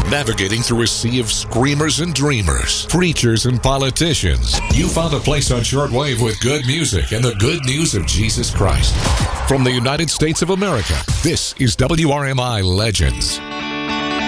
Navigating through a sea of screamers and dreamers, preachers and politicians, you found a place on shortwave with good music and the good news of Jesus Christ. From the United States of America, this is WRMI Legends.